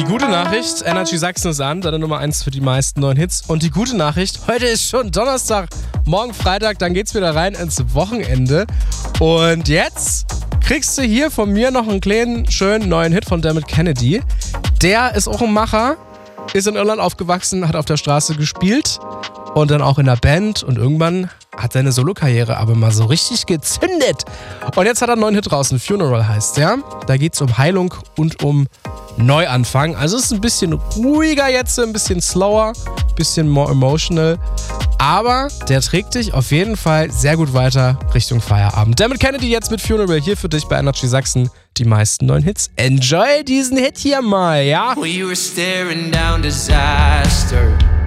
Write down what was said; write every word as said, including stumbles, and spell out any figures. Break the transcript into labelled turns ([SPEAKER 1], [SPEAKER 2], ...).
[SPEAKER 1] Die gute Nachricht, Energy Sachsen ist an, deine Nummer eins für die meisten neuen Hits. Und die gute Nachricht, heute ist schon Donnerstag, morgen Freitag, dann geht's wieder rein ins Wochenende. Und jetzt kriegst du hier von mir noch einen kleinen, schönen neuen Hit von Dermot Kennedy. Der ist auch ein Macher, ist in Irland aufgewachsen, hat auf der Straße gespielt und dann auch in der Band. Und irgendwann hat seine Solokarriere aber mal so richtig gezündet. Und jetzt hat er einen neuen Hit draußen, Funeral heißt der. Da geht's um Heilung und um Neuanfang. Also es ist ein bisschen ruhiger jetzt, ein bisschen slower, ein bisschen more emotional. Aber der trägt dich auf jeden Fall sehr gut weiter Richtung Feierabend. Dermot Kennedy jetzt mit Funeral hier für dich bei Energy Sachsen. Die meisten neuen Hits. Enjoy diesen Hit hier mal, ja?
[SPEAKER 2] We were staring down disaster.